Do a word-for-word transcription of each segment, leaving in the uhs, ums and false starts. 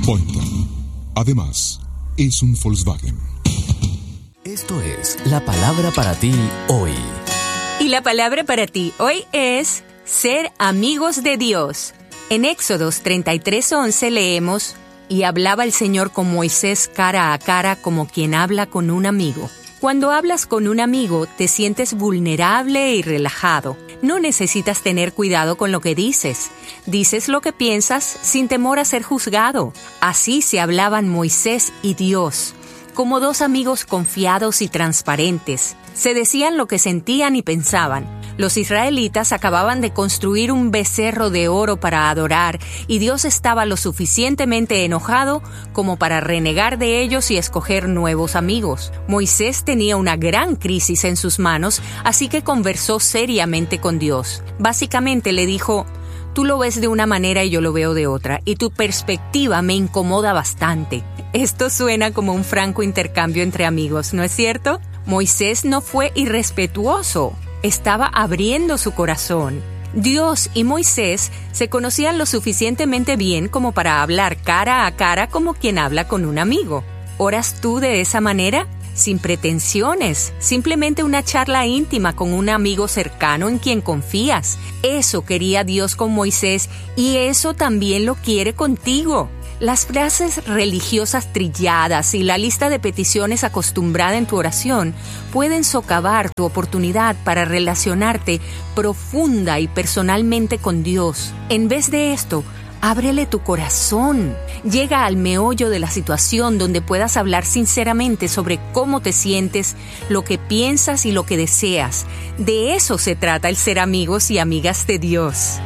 Boington. Además, es un Volkswagen. Esto es la palabra para ti hoy. Y la palabra para ti hoy es ser amigos de Dios. En Éxodos treinta y tres once leemos: y hablaba el Señor con Moisés cara a cara como quien habla con un amigo. Cuando hablas con un amigo, te sientes vulnerable y relajado. No necesitas tener cuidado con lo que dices. Dices lo que piensas sin temor a ser juzgado. Así se hablaban Moisés y Dios, como dos amigos confiados y transparentes. Se decían lo que sentían y pensaban. Los israelitas acababan de construir un becerro de oro para adorar, y Dios estaba lo suficientemente enojado como para renegar de ellos y escoger nuevos amigos. Moisés tenía una gran crisis en sus manos, así que conversó seriamente con Dios. Básicamente le dijo: tú lo ves de una manera y yo lo veo de otra, y tu perspectiva me incomoda bastante. Esto suena como un franco intercambio entre amigos, ¿no es cierto? Moisés no fue irrespetuoso. Estaba abriendo su corazón. Dios y Moisés se conocían lo suficientemente bien como para hablar cara a cara como quien habla con un amigo. ¿Oras tú de esa manera? Sin pretensiones, simplemente una charla íntima con un amigo cercano en quien confías. Eso quería Dios con Moisés y eso también lo quiere contigo. Las frases religiosas trilladas y la lista de peticiones acostumbrada en tu oración pueden socavar tu oportunidad para relacionarte profunda y personalmente con Dios. En vez de esto, ábrele tu corazón. Llega al meollo de la situación donde puedas hablar sinceramente sobre cómo te sientes, lo que piensas y lo que deseas. De eso se trata el ser amigos y amigas de Dios.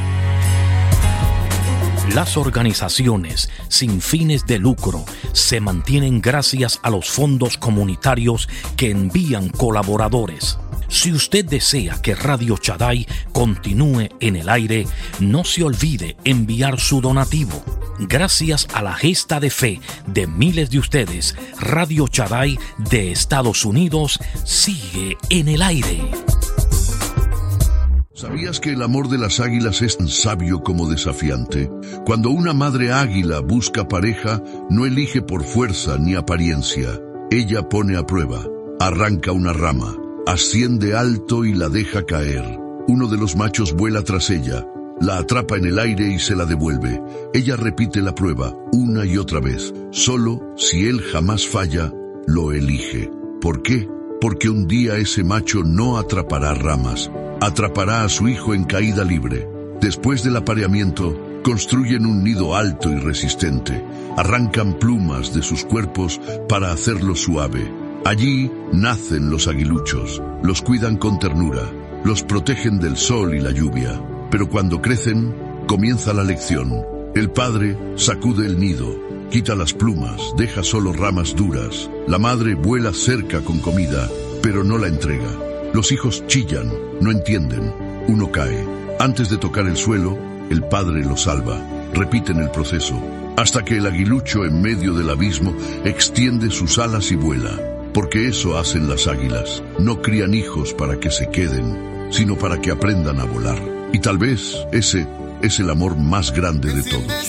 Las organizaciones sin fines de lucro se mantienen gracias a los fondos comunitarios que envían colaboradores. Si usted desea que Radio Shaddai continúe en el aire, no se olvide enviar su donativo. Gracias a la gesta de fe de miles de ustedes, Radio Shaddai de Estados Unidos sigue en el aire. ¿Sabías que el amor de las águilas es tan sabio como desafiante? Cuando una madre águila busca pareja, no elige por fuerza ni apariencia. Ella pone a prueba, arranca una rama, asciende alto y la deja caer. Uno de los machos vuela tras ella, la atrapa en el aire y se la devuelve. Ella repite la prueba una y otra vez. Solo si él jamás falla, lo elige. ¿Por qué? Porque un día ese macho no atrapará ramas. Atrapará a su hijo en caída libre. Después del apareamiento, construyen un nido alto y resistente. Arrancan plumas de sus cuerpos para hacerlo suave. Allí nacen los aguiluchos. Los cuidan con ternura. Los protegen del sol y la lluvia. Pero cuando crecen, comienza la lección. El padre sacude el nido, quita las plumas, deja solo ramas duras. La madre vuela cerca con comida, pero no la entrega. Los hijos chillan, no entienden. Uno cae. Antes de tocar el suelo, el padre lo salva. Repiten el proceso, hasta que el aguilucho en medio del abismo extiende sus alas y vuela. Porque eso hacen las águilas. No crían hijos para que se queden, sino para que aprendan a volar. Y tal vez ese es el amor más grande de todos.